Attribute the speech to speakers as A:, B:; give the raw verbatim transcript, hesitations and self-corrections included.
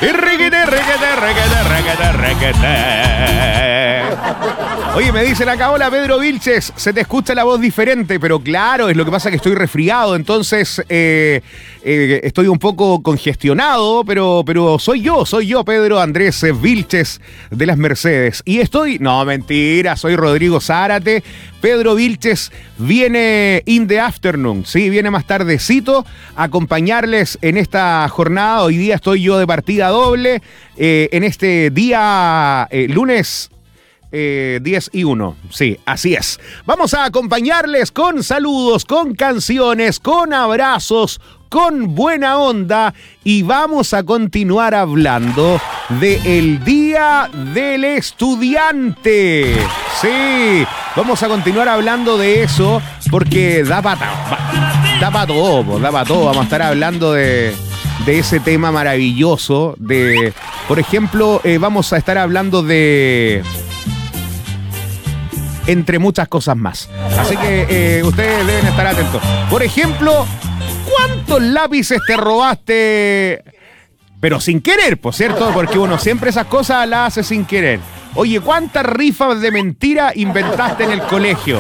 A: Y requete, requete, requete, requete, requete. Oye, me dicen acá, hola Pedro Vilches, se te escucha la voz diferente, pero claro, es lo que pasa que estoy resfriado, entonces eh, eh, estoy un poco congestionado, pero, pero soy yo, soy yo, Pedro Andrés Vilches de las Mercedes. Y estoy, no, mentira, soy Rodrigo Zárate. Pedro Vilches viene in the afternoon, sí, viene más tardecito a acompañarles en esta jornada. Hoy día estoy yo de partida doble, eh, en este día eh, lunes eh, diez y uno, sí, así es. Vamos a acompañarles con saludos, con canciones, con abrazos, con buena onda y vamos a continuar hablando del Día del Estudiante. Sí, vamos a continuar hablando de eso porque da para da pa todo, da para todo. Vamos a estar hablando de, de ese tema maravilloso. De, por ejemplo, eh, vamos a estar hablando de... entre muchas cosas más. Así que eh, ustedes deben estar atentos. Por ejemplo, ¿cuántos lápices te robaste? Pero sin querer, por cierto, porque uno siempre esas cosas las hace sin querer. Oye, ¿cuántas rifas de mentira inventaste en el colegio?